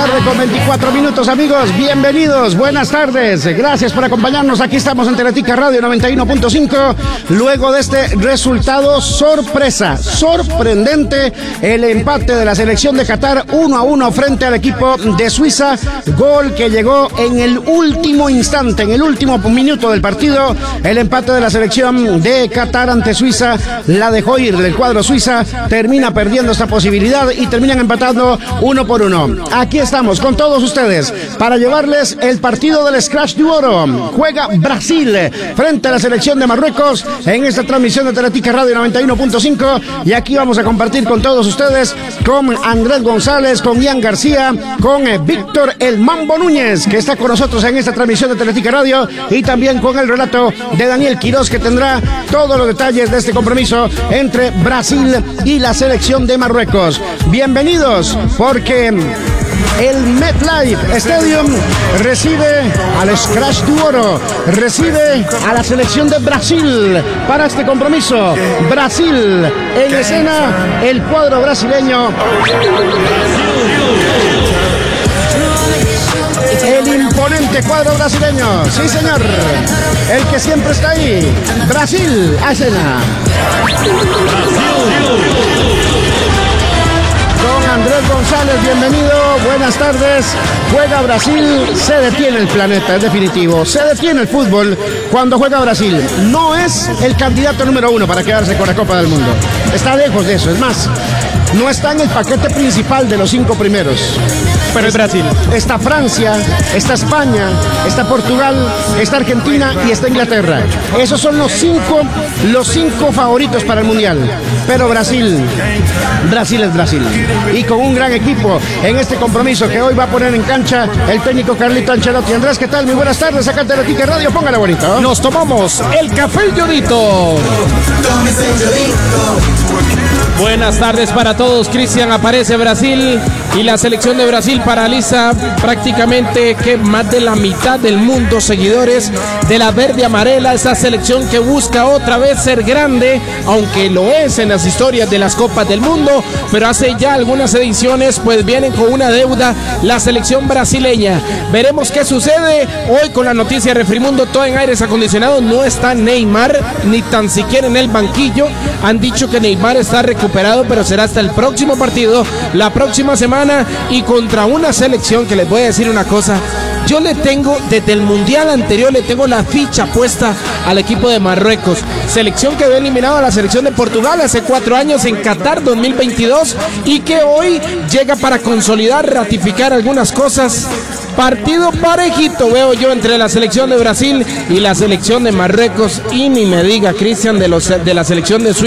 tarde con 24 minutos, amigos. Bienvenidos, buenas tardes. Gracias por acompañarnos. Aquí estamos en Teletica Radio 91.5. Luego de este resultado sorpresa, sorprendente, el empate de la selección de Qatar 1-1 frente al equipo de Suiza. Gol que llegó en el último instante, en el último minuto del partido. El empate de la selección de Qatar ante Suiza la dejó ir. El cuadro Suiza termina perdiendo esta posibilidad y terminan empatando 1-1. Aquí estamos con todos ustedes para llevarles el partido del Scratch de Oro. Juega Brasil frente a la selección de Marruecos en esta transmisión de Teletica Radio 91.5 y aquí vamos a compartir con todos ustedes, con Andrés González, con Ian García, con Víctor El Mambo Núñez, que está con nosotros en esta transmisión de Teletica Radio, y también con el relato de Daniel Quiroz, que tendrá todos los detalles de este compromiso entre Brasil y la selección de Marruecos. Bienvenidos, porque el MetLife Stadium recibe al Scratch de Oro, recibe a la selección de Brasil para este compromiso. Brasil en escena, el cuadro brasileño. El imponente cuadro brasileño, sí señor, el que siempre está ahí. Brasil a escena. Don Andrés González, bienvenido, buenas tardes. Juega Brasil, se detiene el planeta, es definitivo. Se detiene el fútbol cuando juega Brasil. No es el candidato número 1 para quedarse con la Copa del Mundo. Está lejos de eso, es más, no está en el paquete principal de los 5 primeros. Pero es Brasil. Está Francia, está España, está Portugal, está Argentina y está Inglaterra. Esos son los cinco favoritos para el Mundial. Pero Brasil es Brasil. Y con un gran equipo en este compromiso que hoy va a poner en cancha el técnico Carlito Ancelotti. Andrés, ¿qué tal? Muy buenas tardes. Acá en Teletica Radio, póngale bonito. Nos tomamos el café Llorito. Buenas tardes para todos. Cristian, aparece Brasil y la selección de Brasil paraliza prácticamente que más de la mitad del mundo seguidores de la verde amarela, esa selección que busca otra vez ser grande, aunque lo es en las historias de las Copas del Mundo, pero hace ya algunas ediciones pues vienen con una deuda la selección brasileña. Veremos qué sucede hoy con la noticia de Refrimundo, todo en aires acondicionados. No está Neymar ni tan siquiera en el banquillo. Han dicho que Neymar está recuperado, pero será hasta el próximo partido, la próxima semana, y contra una selección que les voy a decir una cosa. Yo le tengo, desde el Mundial anterior, le tengo la ficha puesta al equipo de Marruecos. Selección que había eliminado a la selección de Portugal hace 4 años en Qatar 2022 y que hoy llega para consolidar, ratificar algunas cosas. Partido parejito veo yo entre la selección de Brasil y la selección de Marruecos, y ni me diga, Cristian, de la selección de Suiza.